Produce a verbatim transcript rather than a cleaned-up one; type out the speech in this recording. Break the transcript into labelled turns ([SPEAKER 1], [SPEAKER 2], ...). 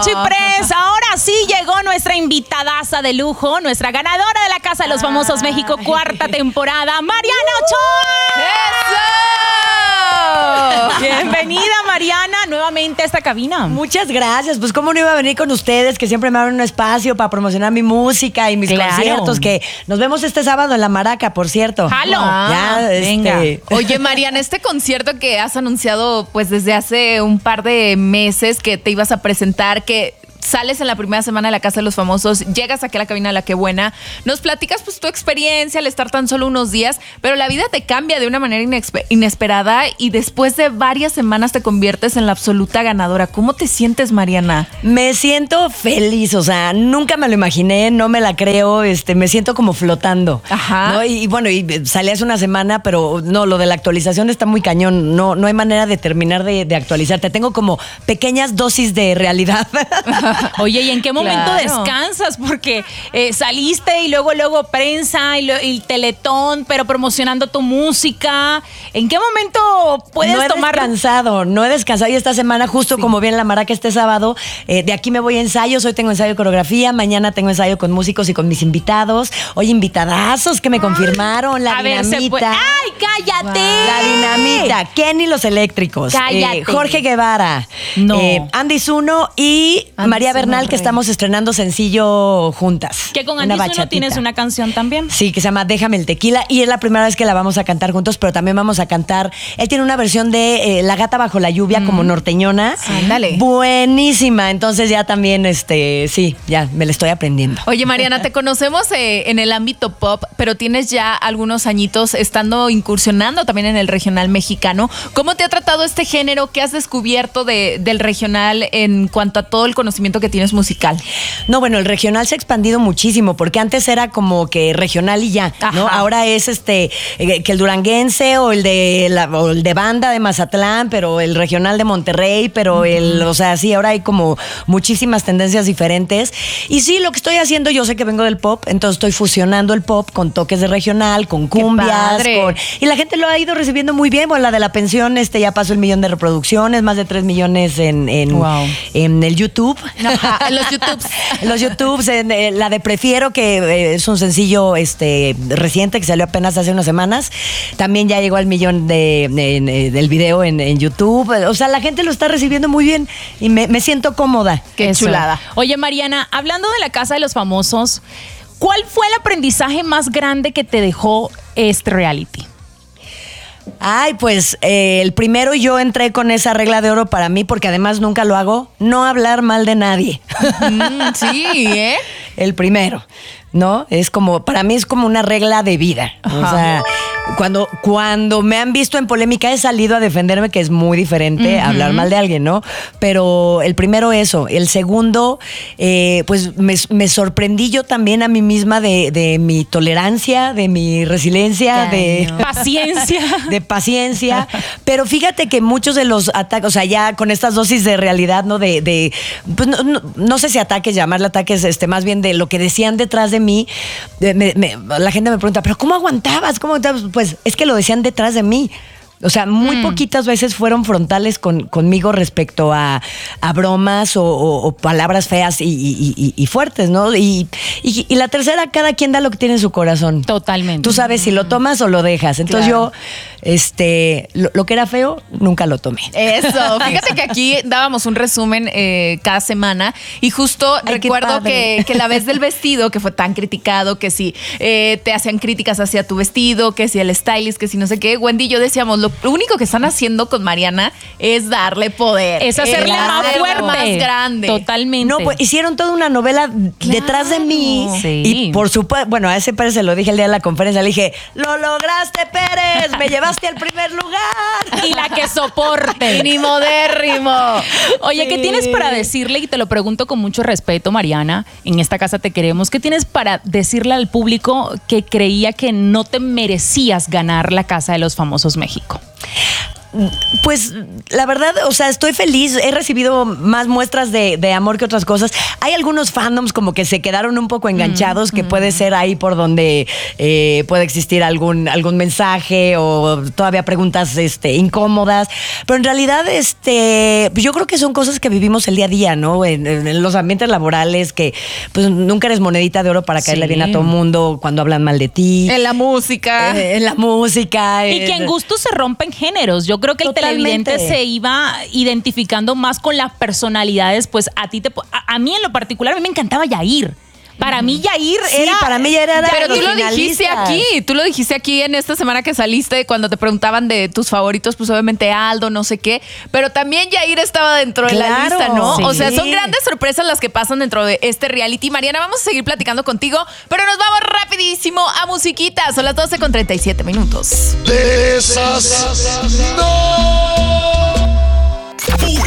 [SPEAKER 1] Ocho y Press, ahora sí llegó nuestra invitadaza de lujo, nuestra ganadora de la Casa de los Famosos México, cuarta temporada, Mariana Ochoa.
[SPEAKER 2] ¡Eso!
[SPEAKER 1] Bienvenida, Mariana, nuevamente a esta cabina.
[SPEAKER 3] Muchas gracias. Pues cómo no iba a venir con ustedes, que siempre me abren un espacio para promocionar mi música y mis
[SPEAKER 1] Claro.
[SPEAKER 3] conciertos, que nos vemos este sábado en La Maraca, por cierto.
[SPEAKER 1] ¡Jalo!
[SPEAKER 3] Ya,
[SPEAKER 1] venga.
[SPEAKER 3] este...
[SPEAKER 2] Oye, Mariana, este concierto que has anunciado pues desde hace un par de meses que te ibas a presentar, que sales en la primera semana de la Casa de los Famosos, llegas aquí a la cabina de La Qué Buena, nos platicas pues tu experiencia al estar tan solo unos días, pero la vida te cambia de una manera inesper- inesperada y después de varias semanas te conviertes en la absoluta ganadora. ¿Cómo te sientes, Mariana?
[SPEAKER 3] Me siento feliz, o sea, nunca me lo imaginé, no me la creo, este, me siento como flotando.
[SPEAKER 2] Ajá.
[SPEAKER 3] ¿no? Y, y bueno, y salí hace una semana, pero no, lo de la actualización está muy cañón, no, no hay manera de terminar de, de actualizarte. Tengo como pequeñas dosis de realidad.
[SPEAKER 1] Oye, ¿y en qué momento
[SPEAKER 2] Claro.
[SPEAKER 1] descansas? Porque eh, saliste y luego, luego prensa y, lo, y Teletón, pero promocionando tu música. ¿En qué momento puedes
[SPEAKER 3] no he
[SPEAKER 1] tomar?
[SPEAKER 3] descansado, no he descansado y esta semana, justo sí. como vi en La Maraca este sábado, eh, de aquí me voy a ensayos, hoy tengo ensayo de coreografía, mañana tengo ensayo con músicos y con mis invitados. Oye, invitadazos que me confirmaron, la
[SPEAKER 1] A ver, se
[SPEAKER 3] Dinamita.
[SPEAKER 1] puede- ¡Ay, cállate!
[SPEAKER 3] La Dinamita, Kenny Los Eléctricos,
[SPEAKER 1] Cállate.
[SPEAKER 3] eh, Jorge Guevara,
[SPEAKER 1] No.
[SPEAKER 3] eh, Andy Zuno y
[SPEAKER 2] Andy
[SPEAKER 3] María
[SPEAKER 2] Zuno,
[SPEAKER 3] Bernal, que
[SPEAKER 2] rey.
[SPEAKER 3] estamos estrenando sencillo juntas.
[SPEAKER 1] Que con
[SPEAKER 3] Una
[SPEAKER 1] Andy Zuno
[SPEAKER 3] bachatita.
[SPEAKER 1] tienes una canción también.
[SPEAKER 3] Sí, que se llama Déjame el Tequila y es la primera vez que la vamos a cantar juntos, pero también vamos a cantar, él tiene una versión de eh, La Gata Bajo la Lluvia, mm. como norteñona.
[SPEAKER 2] Ándale.
[SPEAKER 3] Buenísima, entonces ya también, este, sí, ya me la estoy aprendiendo.
[SPEAKER 2] Oye, Mariana, te conocemos eh, en el ámbito pop, pero tienes ya algunos añitos estando incursionando también en el regional mexicano. ¿Cómo te ha tratado este género? ¿Qué has descubierto de, del regional en cuanto a todo el conocimiento que tienes musical?
[SPEAKER 3] No, bueno, el regional se ha expandido muchísimo, porque antes era como que regional y ya, ¿no?
[SPEAKER 2] Ajá.
[SPEAKER 3] Ahora es este, eh, que el duranguense o el de la, o el de banda de Mazatlán, pero el regional de Monterrey, pero uh-huh. el, o sea, sí, ahora hay como muchísimas tendencias diferentes. Y sí, lo que estoy haciendo, yo sé que vengo del pop, entonces estoy fusionando el pop con toques de regional, con cumbias, con, y la gente lo ha ido recibiendo muy bien. Bueno, la de la pensión, este ya pasó el millón de reproducciones, más de tres millones en, en,
[SPEAKER 1] wow.
[SPEAKER 3] en el YouTube.
[SPEAKER 2] Ajá, en los YouTubes.
[SPEAKER 3] En los YouTubes, en, eh, la de Prefiero, que eh, es un sencillo este, reciente que salió apenas hace unas semanas. También ya llegó al millón de, de, de, del video en, en YouTube. O sea, la gente lo está recibiendo muy bien y me, me siento cómoda.
[SPEAKER 2] Qué
[SPEAKER 1] Eso.
[SPEAKER 2] chulada.
[SPEAKER 1] Oye, Mariana, hablando de la Casa de los Famosos, ¿cuál fue el aprendizaje más grande que te dejó este reality?
[SPEAKER 3] Ay, pues eh, el primero yo entré con esa regla de oro para mí, porque además nunca lo hago, no hablar mal de nadie.
[SPEAKER 2] Mm, sí, ¿eh?
[SPEAKER 3] El primero, ¿no? Es como, para mí es como una regla de vida. Ajá. O sea, cuando, cuando me han visto en polémica he salido a defenderme, que es muy diferente uh-huh. hablar mal de alguien, ¿no? Pero el primero eso. El segundo, eh, pues me, me sorprendí yo también a mí misma de, de mi tolerancia, de mi resiliencia,
[SPEAKER 1] Caño.
[SPEAKER 3] de
[SPEAKER 1] paciencia.
[SPEAKER 3] De paciencia. Pero fíjate que muchos de los ataques, o sea, ya con estas dosis de realidad, ¿no? De, de pues no, no, no sé si ataques, llamarle ataques, este, más bien de lo que decían detrás de mí. De, me, me, la gente me pregunta, ¿pero cómo aguantabas? ¿Cómo aguantabas? Pues es que lo decían detrás de mí. O sea, muy mm. poquitas veces fueron frontales con, conmigo respecto a, a bromas o, o, o palabras feas y, y, y, y fuertes, ¿no? Y, y, y la tercera, cada quien da lo que tiene en su corazón.
[SPEAKER 1] Totalmente.
[SPEAKER 3] Tú sabes si lo tomas o lo dejas. Entonces
[SPEAKER 2] claro.
[SPEAKER 3] yo, este, lo, lo que era feo, nunca lo tomé.
[SPEAKER 2] Eso. Fíjate que aquí dábamos un resumen eh, cada semana y justo
[SPEAKER 3] Ay,
[SPEAKER 2] recuerdo que, que la vez del vestido, que fue tan criticado, que si eh, te hacían críticas hacia tu vestido, que si el stylist, que si no sé qué, Wendy y yo decíamos, lo Lo único que están haciendo con Mariana es darle poder.
[SPEAKER 1] Es hacerle
[SPEAKER 2] es
[SPEAKER 1] más
[SPEAKER 2] hacerla
[SPEAKER 1] fuerte.
[SPEAKER 2] Más grande.
[SPEAKER 1] Totalmente.
[SPEAKER 3] No, pues hicieron toda una novela claro. detrás de mí.
[SPEAKER 1] Sí.
[SPEAKER 3] Y por supuesto, bueno, a ese Pérez se lo dije el día de la conferencia, le dije, lo lograste, Pérez, me llevaste al primer lugar.
[SPEAKER 1] Y la que soporte.
[SPEAKER 2] Ni modérrimo.
[SPEAKER 1] Oye, sí. ¿qué tienes para decirle? Y te lo pregunto con mucho respeto, Mariana. En esta casa te queremos. ¿Qué tienes para decirle al público que creía que no te merecías ganar la Casa de los Famosos México?
[SPEAKER 3] Pues la verdad, o sea, estoy feliz. He recibido más muestras de, de amor que otras cosas. Hay algunos fandoms como que se quedaron un poco enganchados, mm, que mm. puede ser ahí por donde eh, puede existir algún, algún mensaje o todavía preguntas este, incómodas. Pero en realidad, este, yo creo que son cosas que vivimos el día a día, ¿no? En, en los ambientes laborales, que pues nunca eres monedita de oro para caerle sí. bien a todo el mundo cuando hablan mal de ti.
[SPEAKER 2] En la música.
[SPEAKER 3] Eh, en la música.
[SPEAKER 1] Y eh, que en gusto se rompen géneros. Yo creo que el Totalmente. televidente se iba identificando más con las personalidades. Pues a ti te... A, a mí en lo particular, a mí me encantaba Yair. Para mí Yair
[SPEAKER 3] sí,
[SPEAKER 1] era...
[SPEAKER 3] para mí Yair era...
[SPEAKER 2] Pero tú lo dijiste aquí, tú lo dijiste aquí en esta semana que saliste, cuando te preguntaban de tus favoritos, pues obviamente Aldo, no sé qué, pero también Yair estaba dentro claro, de la lista, ¿no? Sí. O sea, son grandes sorpresas las que pasan dentro de este reality. Mariana, vamos a seguir platicando contigo, pero nos vamos rapidísimo a musiquita. Son las doce con treinta y siete minutos.
[SPEAKER 4] De esas no.